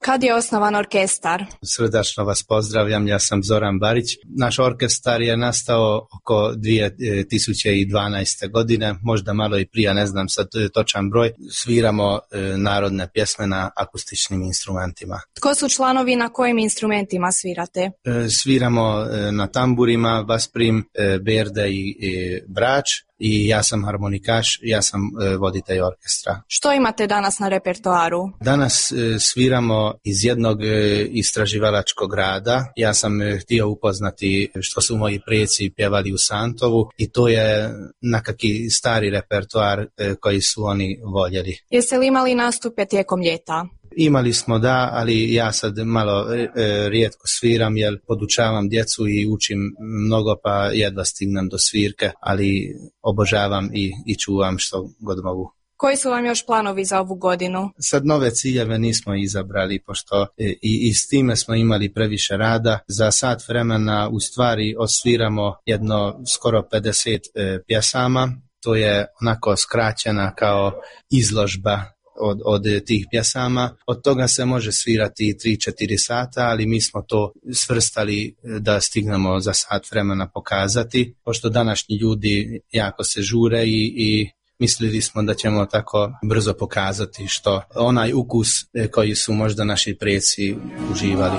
Kad je osnovan orkestar? Srdačno vas pozdravljam, ja sam Zoran Barić. Naš orkestar je nastao oko 2012. godine, možda malo i prije, ne znam sad točan broj. Sviramo narodne pjesme na akustičnim instrumentima. Tko su članovi, na kojim instrumentima svirate? Sviramo na tamburima, basprim, berde i brač. I ja sam harmonikaš, ja sam voditelj orkestra. Što imate danas na repertoaru? Danas sviramo iz jednog istraživalačkog rada. Ja sam htio upoznati što su moji preci pjevali u Santovu i to je nekakvi stari repertoar koji su oni voljeli. Jeste li imali nastupe tijekom ljeta? Imali smo, da, ali ja sad malo rijetko sviram jer podučavam djecu i učim mnogo, pa jedva stignem do svirke, ali obožavam i čuvam što god mogu. Koji su vam još planovi za ovu godinu? Sad nove ciljeve nismo izabrali, pošto i s time smo imali previše rada. Za sat vremena u stvari osviramo jedno skoro 50 pjesama. To je onako skraćena kao izložba od tih pjesama. Od toga se može svirati 3-4 sata, ali mi smo to svrstali da stignemo za sat vremena pokazati, pošto današnji ljudi jako se žure i mislili smo da ćemo tako brzo pokazati što onaj ukus koji su možda naši preci uživali.